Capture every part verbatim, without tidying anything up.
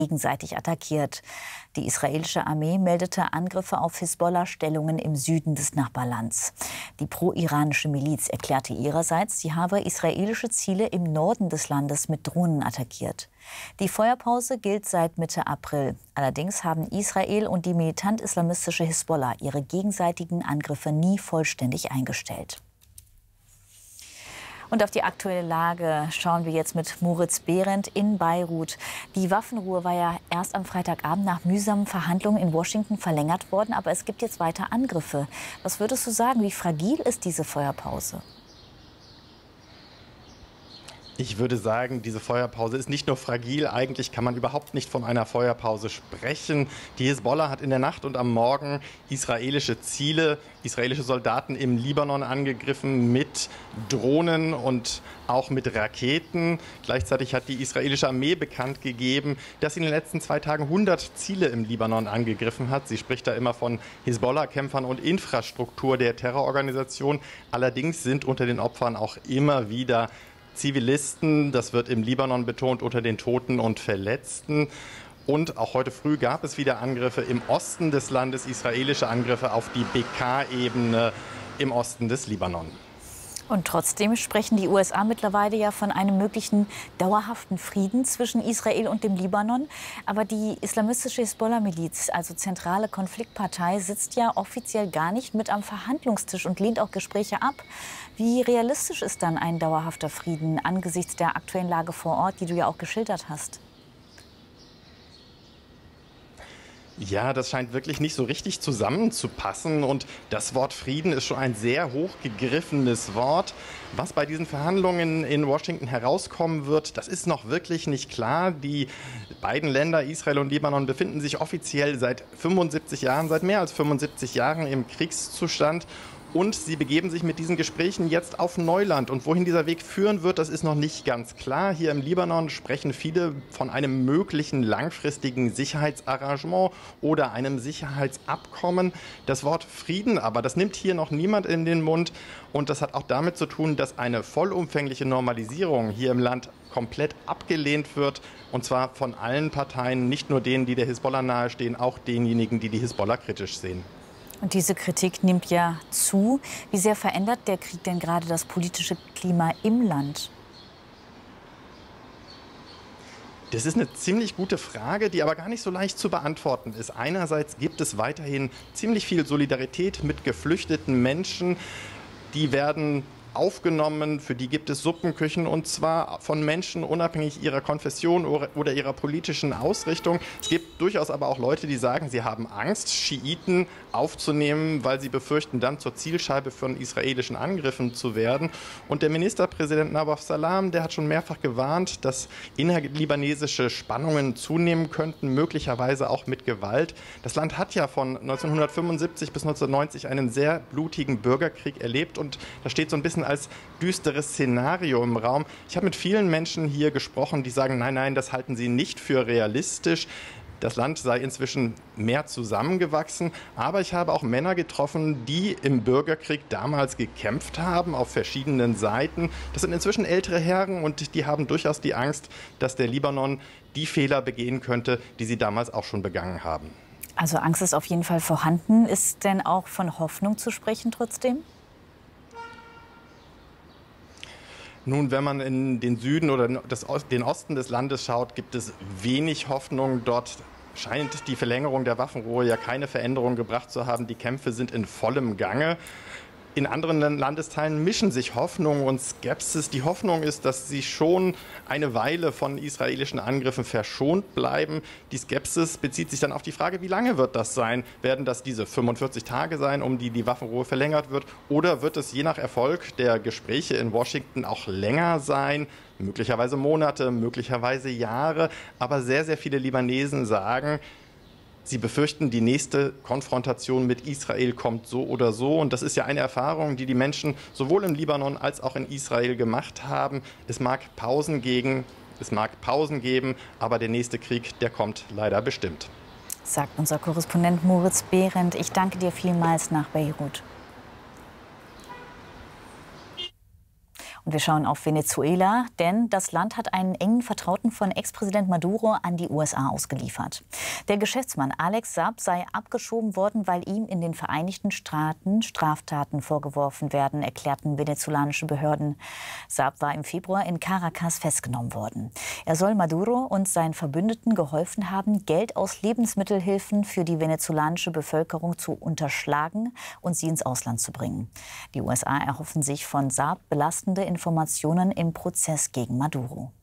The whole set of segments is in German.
gegenseitig attackiert. Die israelische Armee meldete Angriffe auf Hisbollah-Stellungen im Süden des Nachbarlands. Die pro-iranische Miliz erklärte ihrerseits, sie habe israelische Ziele im Norden des Landes mit Drohnen attackiert. Die Feuerpause gilt seit Mitte April. Allerdings haben Israel und die militant-islamistische Hisbollah ihre gegenseitigen Angriffe nie vollständig eingestellt. Und auf die aktuelle Lage schauen wir jetzt mit Moritz Behrendt in Beirut. Die Waffenruhe war ja erst am Freitagabend nach mühsamen Verhandlungen in Washington verlängert worden, aber es gibt jetzt weiter Angriffe. Was würdest du sagen, wie fragil ist diese Feuerpause? Ich würde sagen, diese Feuerpause ist nicht nur fragil, eigentlich kann man überhaupt nicht von einer Feuerpause sprechen. Die Hisbollah hat in der Nacht und am Morgen israelische Ziele, israelische Soldaten im Libanon angegriffen mit Drohnen und auch mit Raketen. Gleichzeitig hat die israelische Armee bekannt gegeben, dass sie in den letzten zwei Tagen hundert Ziele im Libanon angegriffen hat. Sie spricht da immer von Hisbollah-Kämpfern und Infrastruktur der Terrororganisation. Allerdings sind unter den Opfern auch immer wieder Zivilisten, das wird im Libanon betont, unter den Toten und Verletzten. Und auch heute früh gab es wieder Angriffe im Osten des Landes, israelische Angriffe auf die B K-Ebene im Osten des Libanon. Und trotzdem sprechen die U S A mittlerweile ja von einem möglichen dauerhaften Frieden zwischen Israel und dem Libanon. Aber die islamistische Hisbollah-Miliz, also zentrale Konfliktpartei, sitzt ja offiziell gar nicht mit am Verhandlungstisch und lehnt auch Gespräche ab. Wie realistisch ist dann ein dauerhafter Frieden angesichts der aktuellen Lage vor Ort, die du ja auch geschildert hast? Ja, das scheint wirklich nicht so richtig zusammenzupassen. Und das Wort Frieden ist schon ein sehr hochgegriffenes Wort. Was bei diesen Verhandlungen in Washington herauskommen wird, das ist noch wirklich nicht klar. Die beiden Länder, Israel und Libanon, befinden sich offiziell seit fünfundsiebzig Jahren, seit mehr als fünfundsiebzig Jahren im Kriegszustand. Und sie begeben sich mit diesen Gesprächen jetzt auf Neuland. Und wohin dieser Weg führen wird, das ist noch nicht ganz klar. Hier im Libanon sprechen viele von einem möglichen langfristigen Sicherheitsarrangement oder einem Sicherheitsabkommen. Das Wort Frieden aber, das nimmt hier noch niemand in den Mund. Und das hat auch damit zu tun, dass eine vollumfängliche Normalisierung hier im Land komplett abgelehnt wird. Und zwar von allen Parteien, nicht nur denen, die der Hisbollah nahestehen, auch denjenigen, die die Hisbollah kritisch sehen. Und diese Kritik nimmt ja zu. Wie sehr verändert der Krieg denn gerade das politische Klima im Land? Das ist eine ziemlich gute Frage, die aber gar nicht so leicht zu beantworten ist. Einerseits gibt es weiterhin ziemlich viel Solidarität mit geflüchteten Menschen. Die werden aufgenommen, für die gibt es Suppenküchen, und zwar von Menschen unabhängig ihrer Konfession oder ihrer politischen Ausrichtung. Es gibt durchaus aber auch Leute, die sagen, sie haben Angst, Schiiten aufzunehmen, weil sie befürchten, dann zur Zielscheibe von israelischen Angriffen zu werden. Und der Ministerpräsident Nawaf Salam, der hat schon mehrfach gewarnt, dass innerlibanesische Spannungen zunehmen könnten, möglicherweise auch mit Gewalt. Das Land hat ja von neunzehnhundertfünfundsiebzig bis neunzehnhundertneunzig einen sehr blutigen Bürgerkrieg erlebt, und da steht so ein bisschen als düsteres Szenario im Raum. Ich habe mit vielen Menschen hier gesprochen, die sagen, nein, nein, das halten sie nicht für realistisch. Das Land sei inzwischen mehr zusammengewachsen. Aber ich habe auch Männer getroffen, die im Bürgerkrieg damals gekämpft haben, auf verschiedenen Seiten. Das sind inzwischen ältere Herren, und die haben durchaus die Angst, dass der Libanon die Fehler begehen könnte, die sie damals auch schon begangen haben. Also Angst ist auf jeden Fall vorhanden. Ist denn auch von Hoffnung zu sprechen trotzdem? Nun, wenn man in den Süden oder das, den Osten des Landes schaut, gibt es wenig Hoffnung. Dort scheint die Verlängerung der Waffenruhe ja keine Veränderung gebracht zu haben. Die Kämpfe sind in vollem Gange. In anderen Landesteilen mischen sich Hoffnung und Skepsis. Die Hoffnung ist, dass sie schon eine Weile von israelischen Angriffen verschont bleiben. Die Skepsis bezieht sich dann auf die Frage, wie lange wird das sein? Werden das diese fünfundvierzig Tage sein, um die die Waffenruhe verlängert wird? Oder wird es je nach Erfolg der Gespräche in Washington auch länger sein? Möglicherweise Monate, möglicherweise Jahre. Aber sehr, sehr viele Libanesen sagen, sie befürchten, die nächste Konfrontation mit Israel kommt so oder so. Und das ist ja eine Erfahrung, die die Menschen sowohl im Libanon als auch in Israel gemacht haben. Es mag Pausen geben, es mag Pausen geben, aber der nächste Krieg, der kommt leider bestimmt. Sagt unser Korrespondent Moritz Behrendt. Ich danke dir vielmals nach Beirut. Und wir schauen auf Venezuela, denn das Land hat einen engen Vertrauten von Ex-Präsident Maduro an die U S A ausgeliefert. Der Geschäftsmann Alex Saab sei abgeschoben worden, weil ihm in den Vereinigten Staaten Straftaten vorgeworfen werden, erklärten venezolanische Behörden. Saab war im Februar in Caracas festgenommen worden. Er soll Maduro und seinen Verbündeten geholfen haben, Geld aus Lebensmittelhilfen für die venezolanische Bevölkerung zu unterschlagen und sie ins Ausland zu bringen. Die U S A erhoffen sich von Saab belastende Informationen im Prozess gegen Maduro.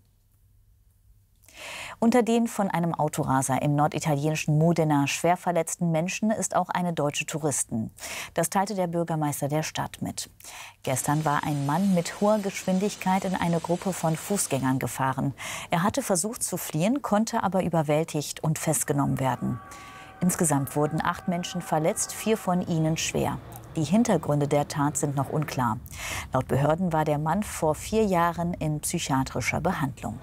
Unter den von einem Autoraser im norditalienischen Modena schwer verletzten Menschen ist auch eine deutsche Touristin. Das teilte der Bürgermeister der Stadt mit. Gestern war ein Mann mit hoher Geschwindigkeit in eine Gruppe von Fußgängern gefahren. Er hatte versucht zu fliehen, konnte aber überwältigt und festgenommen werden. Insgesamt wurden acht Menschen verletzt, vier von ihnen schwer. Die Hintergründe der Tat sind noch unklar. Laut Behörden war der Mann vor vier Jahren in psychiatrischer Behandlung.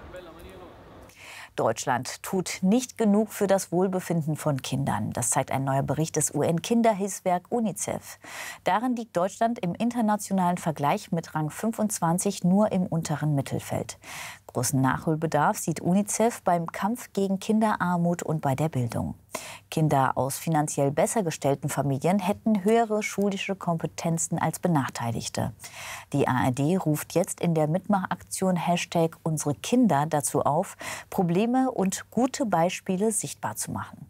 Deutschland tut nicht genug für das Wohlbefinden von Kindern. Das zeigt ein neuer Bericht des U N-Kinderhilfswerk UNICEF. Darin liegt Deutschland im internationalen Vergleich mit Rang fünfundzwanzig nur im unteren Mittelfeld. Großen Nachholbedarf sieht UNICEF beim Kampf gegen Kinderarmut und bei der Bildung. Kinder aus finanziell besser gestellten Familien hätten höhere schulische Kompetenzen als Benachteiligte. Die A R D ruft jetzt in der Mitmachaktion Hashtag Unsere Kinder dazu auf, Probleme und gute Beispiele sichtbar zu machen.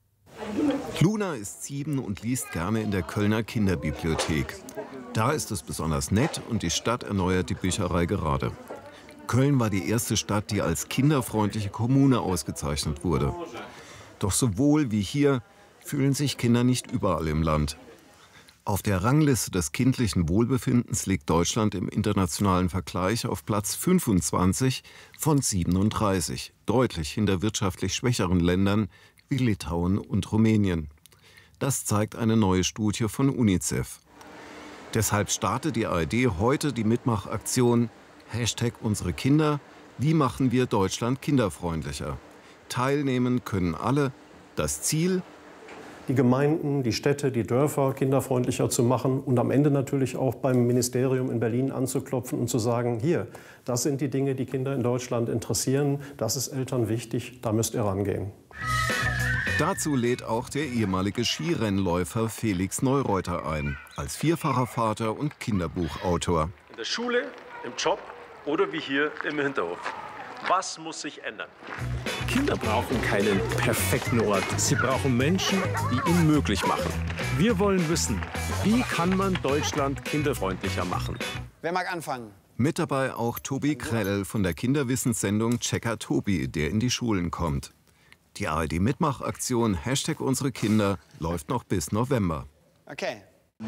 Luna ist sieben und liest gerne in der Kölner Kinderbibliothek. Da ist es besonders nett und die Stadt erneuert die Bücherei gerade. Köln war die erste Stadt, die als kinderfreundliche Kommune ausgezeichnet wurde. Doch sowohl wie hier fühlen sich Kinder nicht überall im Land. Auf der Rangliste des kindlichen Wohlbefindens liegt Deutschland im internationalen Vergleich auf Platz fünfundzwanzig von siebenunddreißig, deutlich hinter wirtschaftlich schwächeren Ländern wie Litauen und Rumänien. Das zeigt eine neue Studie von UNICEF. Deshalb startet die A R D heute die Mitmachaktion Hashtag Unsere Kinder. Wie machen wir Deutschland kinderfreundlicher? Teilnehmen können alle. Das Ziel: die Gemeinden, die Städte, die Dörfer kinderfreundlicher zu machen und am Ende natürlich auch beim Ministerium in Berlin anzuklopfen und zu sagen, hier, das sind die Dinge, die Kinder in Deutschland interessieren, das ist Eltern wichtig, da müsst ihr rangehen. Dazu lädt auch der ehemalige Skirennläufer Felix Neureuter ein, als vierfacher Vater und Kinderbuchautor. In der Schule, im Job oder wie hier im Hinterhof. Was muss sich ändern? Kinder brauchen keinen perfekten Ort. Sie brauchen Menschen, die ihn möglich machen. Wir wollen wissen, wie kann man Deutschland kinderfreundlicher machen? Wer mag anfangen? Mit dabei auch Tobi Krell von der Kinderwissenssendung Checker Tobi, der in die Schulen kommt. Die A R D-Mitmachaktion Hashtag Unsere Kinder läuft noch bis November. Okay.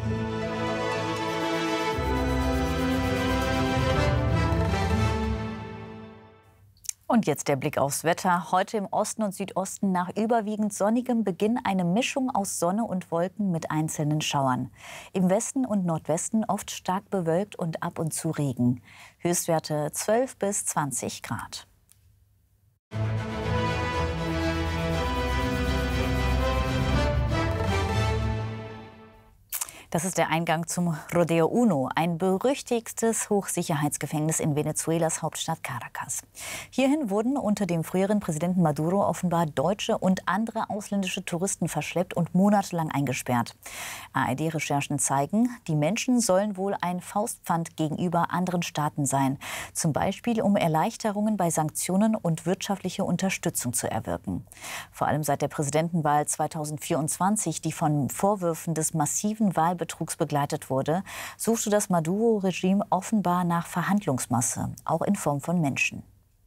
Und jetzt der Blick aufs Wetter. Heute im Osten und Südosten nach überwiegend sonnigem Beginn eine Mischung aus Sonne und Wolken mit einzelnen Schauern. Im Westen und Nordwesten oft stark bewölkt und ab und zu Regen. Höchstwerte zwölf bis zwanzig Grad. Das ist der Eingang zum Rodeo Uno, ein berüchtigtes Hochsicherheitsgefängnis in Venezuelas Hauptstadt Caracas. Hierhin wurden unter dem früheren Präsidenten Maduro offenbar deutsche und andere ausländische Touristen verschleppt und monatelang eingesperrt. A R D-Recherchen zeigen, die Menschen sollen wohl ein Faustpfand gegenüber anderen Staaten sein. Zum Beispiel, um Erleichterungen bei Sanktionen und wirtschaftliche Unterstützung zu erwirken. Vor allem seit der Präsidentenwahl zweitausendvierundzwanzig, die von Vorwürfen des massiven Wahlbetrugs Betrugs begleitet wurde, suchte das Maduro-Regime offenbar nach Verhandlungsmasse, auch in Form von Menschen.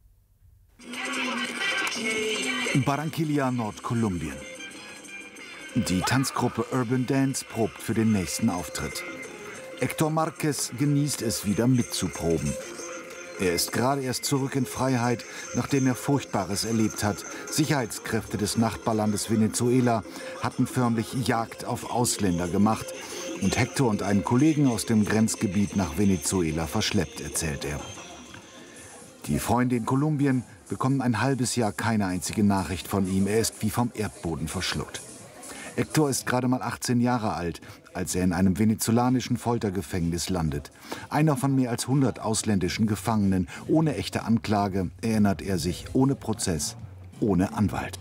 Barranquilla, Nordkolumbien. Die Tanzgruppe Urban Dance probt für den nächsten Auftritt. Hector Marquez genießt es wieder mitzuproben. Er ist gerade erst zurück in Freiheit, nachdem er Furchtbares erlebt hat. Sicherheitskräfte des Nachbarlandes Venezuela hatten förmlich Jagd auf Ausländer gemacht und Hector und einen Kollegen aus dem Grenzgebiet nach Venezuela verschleppt, erzählt er. Die Freunde in Kolumbien bekommen ein halbes Jahr keine einzige Nachricht von ihm. Er ist wie vom Erdboden verschluckt. Hector ist gerade mal achtzehn Jahre alt, als er in einem venezolanischen Foltergefängnis landet. Einer von mehr als hundert ausländischen Gefangenen. Ohne echte Anklage, erinnert er sich, ohne Prozess, ohne Anwalt.